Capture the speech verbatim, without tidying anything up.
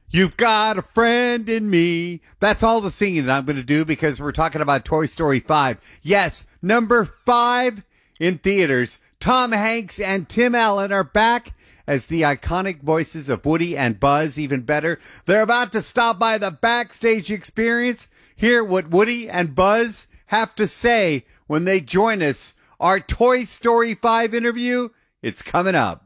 You've got a friend in me. That's all the singing that I'm going to do because we're talking about Toy Story five. Yes, number five in theaters. Tom Hanks and Tim Allen are back as the iconic voices of Woody and Buzz. Even better, they're about to stop by the Backstage Experience, hear what Woody and Buzz have to say when they join us. Our Toy Story five interview, it's coming up.